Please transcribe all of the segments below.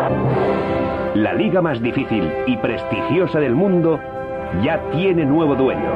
La liga más difícil y prestigiosa del mundo ya tiene nuevo dueño.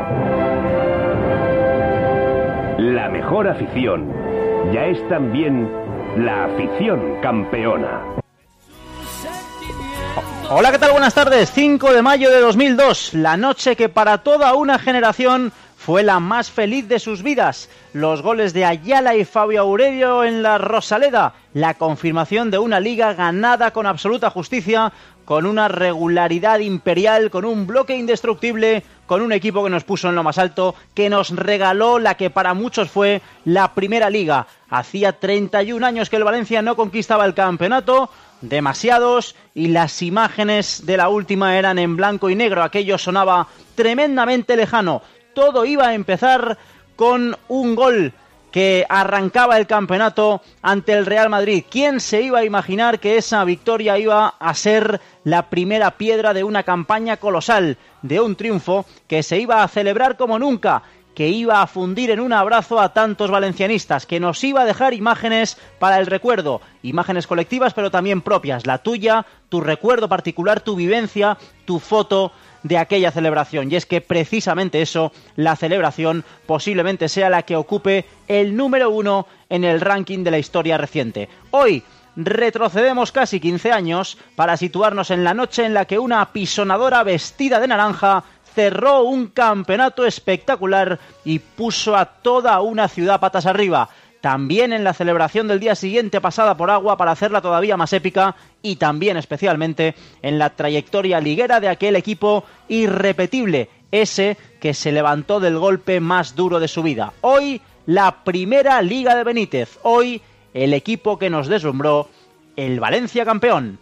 La mejor afición ya es también la afición campeona. Hola, ¿qué tal? Buenas tardes. 5 de mayo de 2002, la noche que para toda una generación fue la más feliz de sus vidas. Los goles de Ayala y Fabio Aurelio en la Rosaleda, la confirmación de una liga ganada con absoluta justicia, con una regularidad imperial, con un bloque indestructible, con un equipo que nos puso en lo más alto, que nos regaló la que para muchos fue la primera liga. Hacía 31 años que el Valencia no conquistaba el campeonato, demasiados, y las imágenes de la última eran en blanco y negro. Aquello sonaba tremendamente lejano. Todo iba a empezar con un gol que arrancaba el campeonato ante el Real Madrid. ¿Quién se iba a imaginar que esa victoria iba a ser la primera piedra de una campaña colosal, de un triunfo que se iba a celebrar como nunca, que iba a fundir en un abrazo a tantos valencianistas, que nos iba a dejar imágenes para el recuerdo, imágenes colectivas pero también propias, la tuya, tu recuerdo particular, tu vivencia, tu foto de aquella celebración? Y es que precisamente eso, la celebración posiblemente sea la que ocupe el número 1 en el ranking de la historia reciente. Hoy retrocedemos casi 15 años para situarnos en la noche en la que una apisonadora vestida de naranja cerró un campeonato espectacular y puso a toda una ciudad patas arriba. También en la celebración del día siguiente pasada por agua para hacerla todavía más épica, y también especialmente en la trayectoria liguera de aquel equipo irrepetible, ese que se levantó del golpe más duro de su vida. Hoy la primera liga de Benítez, hoy el equipo que nos deslumbró, el Valencia campeón.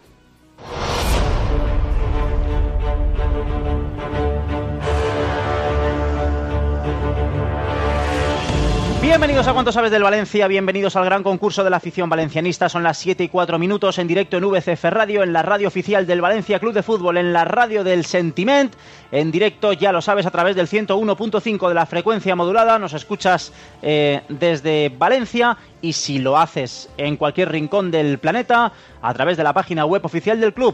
Bienvenidos a Cuánto Sabes del Valencia, bienvenidos al gran concurso de la afición valencianista. Son las 7:04 en directo en VCF Radio, en la radio oficial del Valencia Club de Fútbol, en la radio del Sentiment, en directo, ya lo sabes, a través del 101.5 de la frecuencia modulada. Nos escuchas desde Valencia, y si lo haces en cualquier rincón del planeta, a través de la página web oficial del club,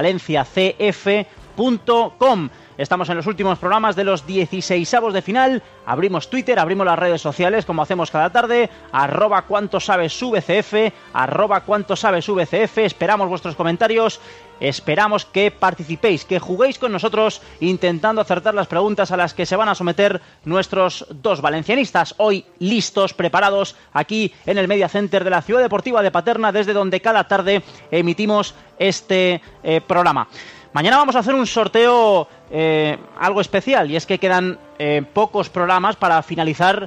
valenciacf.com. Estamos en los últimos programas de los 16avos de final. Abrimos Twitter, abrimos las redes sociales como hacemos cada tarde, @cuantosabesvcf, @cuantosabesvcf. Esperamos vuestros comentarios, esperamos que participéis, que juguéis con nosotros intentando acertar las preguntas a las que se van a someter nuestros dos valencianistas. Hoy listos, preparados, aquí en el Media Center de la Ciudad Deportiva de Paterna, desde donde cada tarde emitimos este programa. Mañana vamos a hacer un sorteo algo especial, y es que quedan pocos programas para finalizar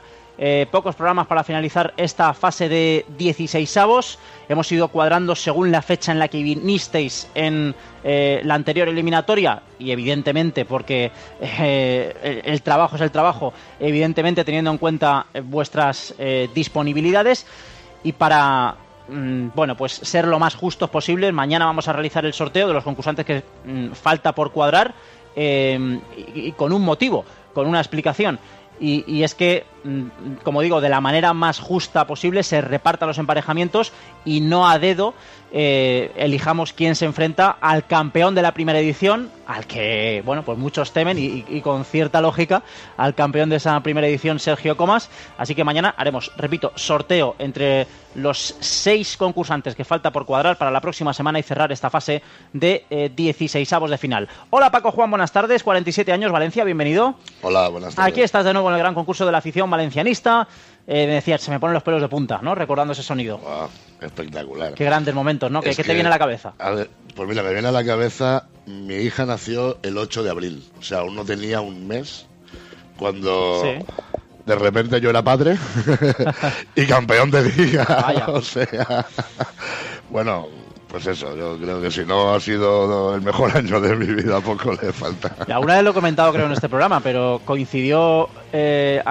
esta fase de 16avos. Hemos ido cuadrando según la fecha en la que vinisteis en la anterior eliminatoria, y evidentemente porque el trabajo es el trabajo, evidentemente teniendo en cuenta vuestras disponibilidades, y para pues ser lo más justos posible, mañana vamos a realizar el sorteo de los concursantes que falta por cuadrar, y con un motivo, con una explicación, y es que, como digo, de la manera más justa posible se repartan los emparejamientos y no a dedo elijamos quién se enfrenta al campeón de la primera edición, al que, pues muchos temen, y con cierta lógica, al campeón de esa primera edición, Sergio Comas. Así que mañana haremos, repito, sorteo entre los 6 concursantes que falta por cuadrar para la próxima semana y cerrar esta fase de 16avos de final. Hola Paco Juan, buenas tardes, 47 años, Valencia, bienvenido. Hola, buenas tardes. Aquí estás de nuevo en el gran concurso de la afición valencianista. Me decías, se me ponen los pelos de punta, ¿no? Recordando ese sonido. Wow, espectacular. Qué grandes momentos, ¿no? ¿Qué te viene a la cabeza? A ver, pues mira, me viene a la cabeza, mi hija nació el 8 de abril. O sea, aún no tenía un mes cuando de repente yo era padre y campeón de liga. Vaya. O sea, bueno, pues eso, yo creo que si no ha sido el mejor año de mi vida, poco le falta. Y alguna vez lo he comentado, creo, en este programa, pero coincidió